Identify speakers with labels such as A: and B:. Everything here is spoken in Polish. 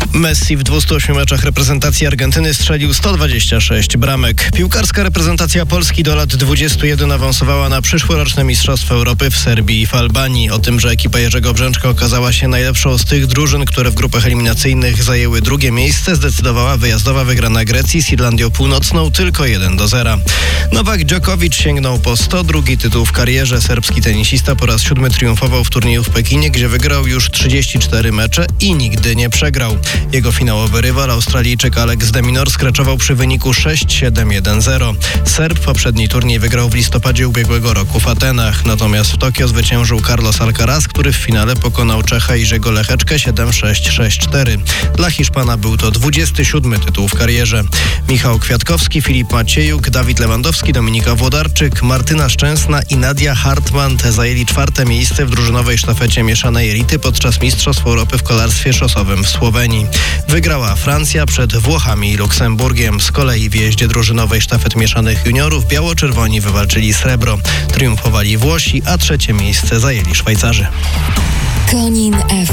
A: Messi w 208 meczach reprezentacji Argentyny strzelił 126 bramek. Piłkarska reprezentacja Polski do lat 21 awansowała na przyszłoroczne Mistrzostwa Europy w Serbii i w Albanii. O tym, że ekipa Jerzego Brzęczka okazała się najlepszą z tych drużyn, które w grupach eliminacyjnych zajęły drugie miejsce, zdecydowała wyjazdowa wygrana Grecji z Irlandią Północną tylko 1-0. Nowak Djokovic sięgnął po 102 tytuł w karierze. Serbski tenisista po raz 7 triumfował w turnieju w Pekinie, gdzie wygrał już 34 mecze i nigdy nie przegrał. Jego finałowy rywal, Australijczyk Alex de Minaur, skraczował przy wyniku 6-7-1-0. Serb poprzedni turniej wygrał w listopadzie ubiegłego roku w Atenach. Natomiast w Tokio zwyciężył Carlos Alcaraz, który w finale pokonał Czecha Jerzego Lecheczkę 7-6-6-4. Dla Hiszpana był to 27 tytuł w karierze. Michał Kwiatkowski, Filip Maciejuk, Dawid Lewandowski, Dominika Włodarczyk, Martyna Szczęsna i Nadia Hartmann zajęli 4. miejsce w drużynowej sztafecie mieszanej elity podczas Mistrzostw Europy w kolarstwie szosowym w Słowenii. Wygrała Francja przed Włochami i Luksemburgiem. Z kolei w jeździe drużynowej sztafet mieszanych juniorów biało-czerwoni wywalczyli srebro. Triumfowali Włosi, a 3. miejsce zajęli Szwajcarzy.
B: Konin F.